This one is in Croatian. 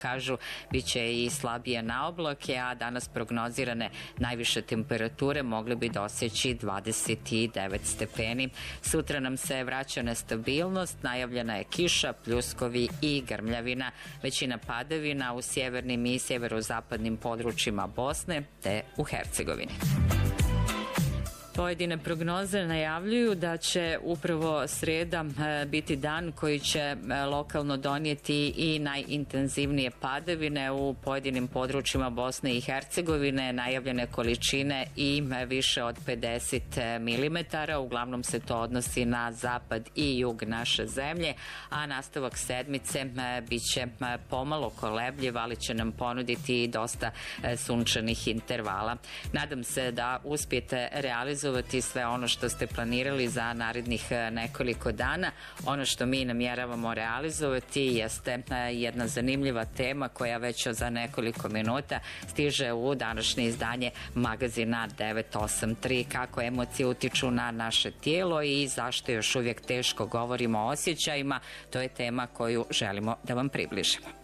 Kažu, bit će i slabije na oblake, a danas prognozirane najviše temperature mogle bi doseći 29 stepeni. Sutra nam se vraća nestabilnost, najavljena je kiša, pljuskovi i grmljavina. Većina padavina u sjevernim i sjeverozapadnim područjima Bosne te u Hercegovini. Pojedine prognoze najavljuju da će upravo sreda biti dan koji će lokalno donijeti i najintenzivnije padavine u pojedinim područjima Bosne i Hercegovine, najavljene količine i više od 50 mm. Uglavnom se to odnosi na zapad i jug naše zemlje, a nastavak sedmice bit će pomalo kolebljiv, ali će nam ponuditi i dosta sunčanih intervala. Nadam se da uspijete realizovati sve ono što ste planirali za narednih nekoliko dana. Ono što mi namjeravamo realizovati jeste jedna zanimljiva tema koja već za nekoliko minuta stiže u današnje izdanje magazina 983. Kako emocije utiču na naše tijelo i zašto još uvijek teško govorimo o osjećajima, to je tema koju želimo da vam približimo.